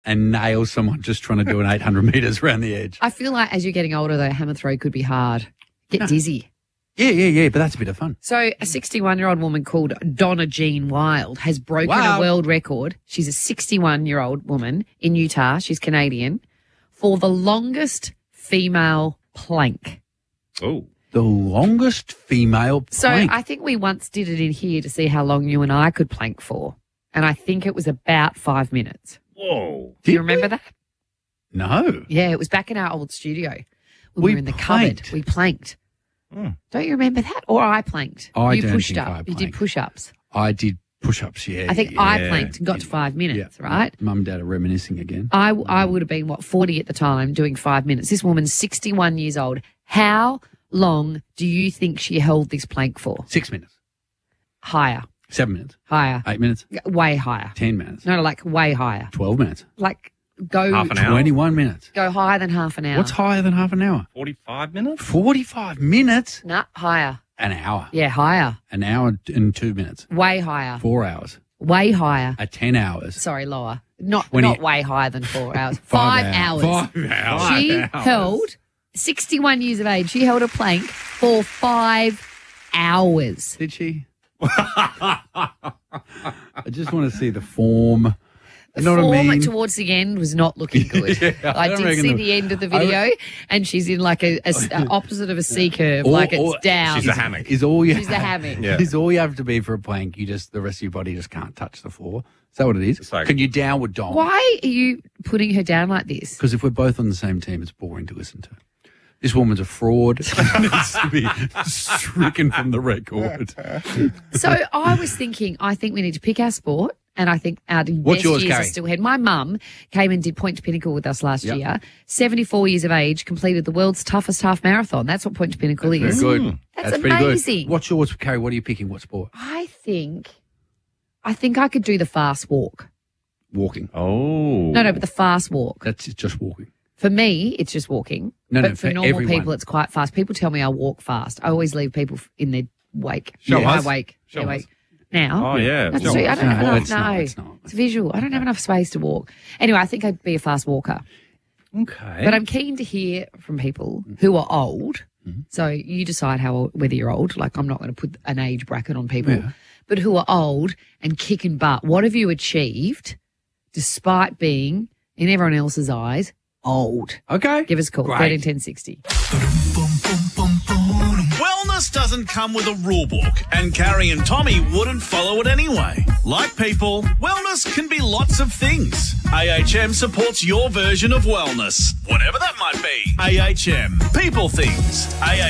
and nail someone just trying to do an 800 metres around the edge. I feel like as you're getting older, though, hammer throw could be hard. Get dizzy. Yeah, but that's a bit of fun. So a 61-year-old woman called Donna Jean Wild has broken a world record. She's a 61-year-old woman in Utah. She's Canadian for the longest female plank. Oh. The longest female plank. So I think we once did it in here to see how long you and I could plank for. And I think it was about 5 minutes. Whoa. Do you remember that? No. Yeah, it was back in our old studio. When we were in the planked. cupboard. We planked. Don't you remember that? Or I planked. I you don't pushed think up. I You did planked. push-ups. I did push-ups, yeah. I think I planked and got to 5 minutes, right? Mum and Dad are reminiscing again. I would have been, 40 at the time doing 5 minutes. This woman's 61 years old. How long do you think she held this plank for? 6 minutes. Higher. 7 minutes. Higher. 8 minutes. Way higher. 10 minutes. No, like way higher. 12 minutes. Like go Half an hour. 21 minutes. Go higher than half an hour. What's higher than half an hour? 45 minutes? 45 minutes? Nah, higher. An hour. Yeah, higher. An hour and 2 minutes. Way higher. 4 hours. Way higher. 10 hours. Sorry, lower. Not 20 not way higher than 4 hours. 5 hours. 5 hours. She 5 hours. held 61 years of age. She held a plank for 5 hours. Did she? I just want to see the form. You know The what I form mean? towards the end was not looking good. I don't did reckon see the- the end of the video, and she's in like a opposite of a C curve, like it's down. She's a hammock. Is all you She's a hammock. Yeah. Is all you have to be for a plank. You just the rest of your body just can't touch the floor. Is that what it is? It's like- Can you downward dog? Why are you putting her down like this? Because if we're both on the same team, it's boring to listen to. This woman's a fraud. Needs to be stricken from the record. So I was thinking, I think we need to pick our sport, and I think our What's best yours, years are Carrie? still ahead. My mum came and did Point to Pinnacle with us last Yep. year. 74 years of age, completed the world's toughest half marathon. That's what Point to Pinnacle Very is. good. That's pretty amazing. good. What's yours, Carrie? What are you picking? What sport? I think I could do the fast walk. Walking. Oh. No, but the fast walk. That's just walking. For me, it's just walking. No, but no, for for normal everyone. people, it's quite fast. People tell me I walk fast. I always leave people in their wake. Show my us. wake. Show their us. wake. Now. Oh, yeah. That's Show true. I us. don't have No, enough. it's not, it's not. It's visual. I don't have enough space to walk. Anyway, I think I'd be a fast walker. Okay. But I'm keen to hear from people who are old. So you decide whether you're old. Like, I'm not going to put an age bracket on people, Yeah. but who are old and kicking butt. What have you achieved despite being, in everyone else's eyes, old? Okay. Give us a call, Great. 131060. Wellness doesn't come with a rule book, and Carrie and Tommy wouldn't follow it anyway. Like people, wellness can be lots of things. AHM supports your version of wellness, whatever that might be. AHM, people things.